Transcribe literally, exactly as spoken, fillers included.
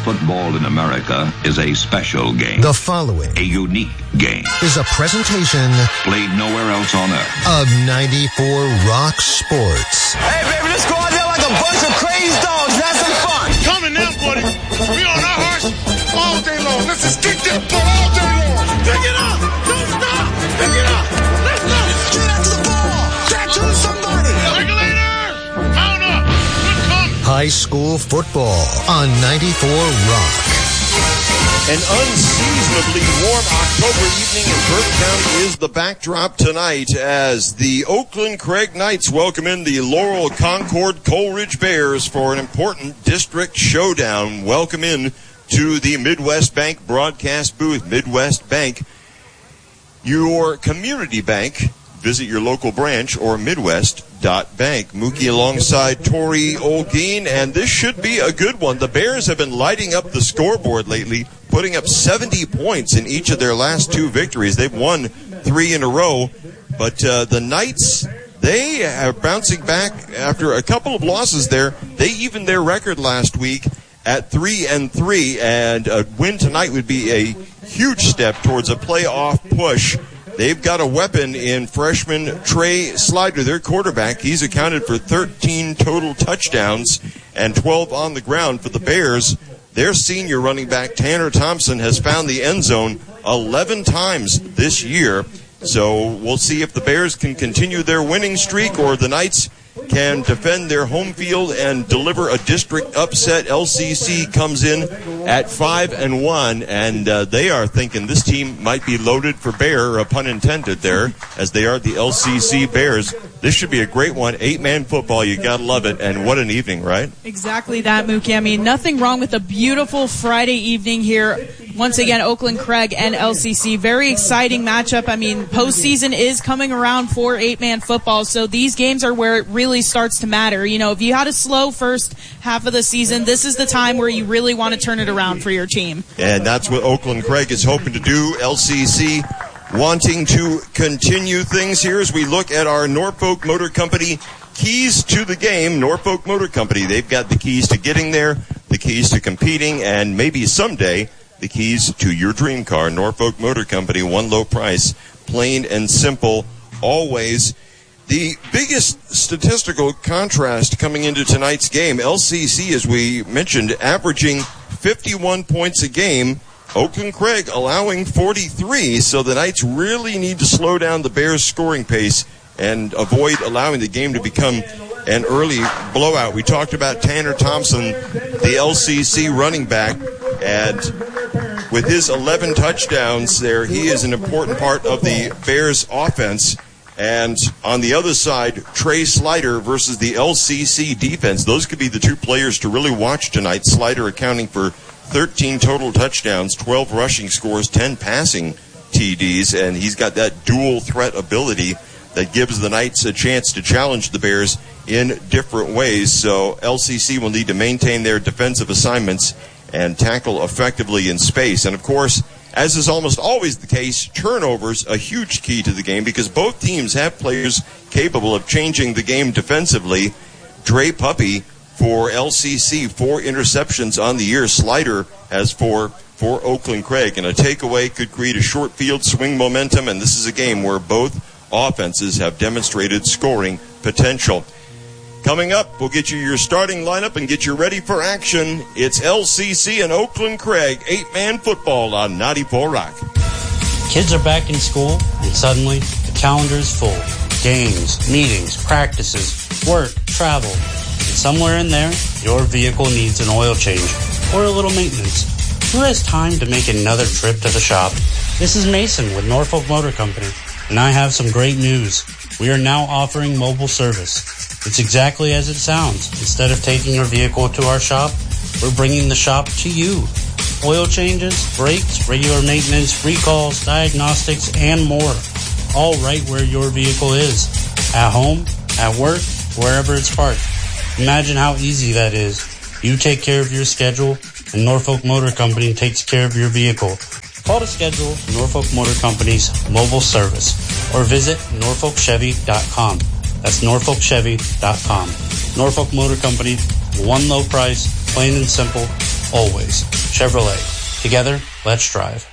football in America is a special game. The following, a unique game, is a presentation played nowhere else on earth of ninety-four Rock Sports. Hey, baby, let's go out there like a bunch of crazy dogs. Have some fun. Coming now, buddy. We on our horse all day long. Let's just kick that ball all day long. Pick it up. Don't stop. Pick it up. Let's go. Get after the ball. Get to somebody. Regulators, mount up. Good coming. High school football on ninety-four Rock. An unseasonably warm October evening in Burke County is the backdrop tonight as the Oakland Craig Knights welcome in the Laurel Concord Coleridge Bears for an important district showdown. Welcome in to the Midwest Bank broadcast booth. Midwest Bank, your community bank. Visit your local branch or midwest dot bank. Mookie alongside Tori Olguin, and this should be a good one. The Bears have been lighting up the scoreboard lately, putting up seventy points in each of their last two victories. They've won three in a row, but uh, the Knights, they are bouncing back after a couple of losses there. They evened their record last week at three and three, and a win tonight would be a huge step towards a playoff push. They've got a weapon in freshman Trey Slider, their quarterback. He's accounted for thirteen total touchdowns and twelve on the ground for the Bears. Their senior running back, Tanner Thompson, has found the end zone eleven times this year. So we'll see if the Bears can continue their winning streak or the Knights can defend their home field and deliver a district upset. L C C comes in at five and one, and uh, they are thinking this team might be loaded for bear, a pun intended there, as they are the L C C Bears. This should be a great one. Eight-man football, you gotta love it, and what an evening, right? Exactly that, Mookie. I mean, nothing wrong with a beautiful Friday evening here. Once again, Oakland Craig and L C C. Very exciting matchup. I mean, postseason is coming around for eight-man football, so these games are where it really starts to matter. You know, if you had a slow first half of the season, this is the time where you really want to turn it around for your team. And that's what Oakland Craig is hoping to do. L C C wanting to continue things here as we look at our Norfolk Motor Company keys to the game. Norfolk Motor Company, they've got the keys to getting there, the keys to competing, and maybe someday the keys to your dream car. Norfolk Motor Company, one low price, plain and simple, always. The biggest statistical contrast coming into tonight's game, L C C, as we mentioned, averaging fifty-one points a game. Oakland Craig allowing forty-three, so the Knights really need to slow down the Bears' scoring pace and avoid allowing the game to become an early blowout. We talked about Tanner Thompson, the L C C running back, and with his eleven touchdowns there, he is an important part of the Bears' offense. And on the other side, Trey Slider versus the L C C defense. Those could be the two players to really watch tonight. Slider accounting for thirteen total touchdowns, twelve rushing scores, ten passing T Ds, and he's got that dual threat ability that gives the Knights a chance to challenge the Bears in different ways. So L C C will need to maintain their defensive assignments and tackle effectively in space. And, of course, as is almost always the case, turnovers a huge key to the game because both teams have players capable of changing the game defensively. Dre Puppy for L C C, four interceptions on the year. Slider has four for Oakland Craig. And a takeaway could create a short field swing momentum, and this is a game where both offenses have demonstrated scoring potential. Coming up, we'll get you your starting lineup and get you ready for action. It's L C C and Oakland Craig, eight-man football on ninety-four Rock. Kids are back in school, and suddenly the calendar is full. Games, meetings, practices, work, travel. And somewhere in there, your vehicle needs an oil change or a little maintenance. Who has time to make another trip to the shop? This is Mason with Norfolk Motor Company, and I have some great news. We are now offering mobile service. It's exactly as it sounds. Instead of taking your vehicle to our shop, we're bringing the shop to you. Oil changes, brakes, regular maintenance, recalls, diagnostics, and more. All right where your vehicle is. At home, at work, wherever it's parked. Imagine how easy that is. You take care of your schedule, and Norfolk Motor Company takes care of your vehicle. Call to schedule Norfolk Motor Company's mobile service or visit norfolk chevy dot com. That's norfolk chevy dot com. Norfolk Motor Company, one low price, plain and simple, always. Chevrolet. Together, let's drive.